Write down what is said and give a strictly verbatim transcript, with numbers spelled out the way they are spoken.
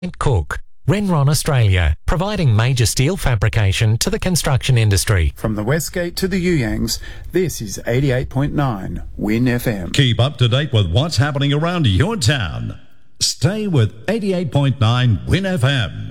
Cook. Renron Australia, providing major steel fabrication to the construction industry. From the Westgate to the Yuyangs, this is eighty-eight point nine Win F M. Keep up to date with what's happening around your town. Stay with eighty-eight point nine Win F M.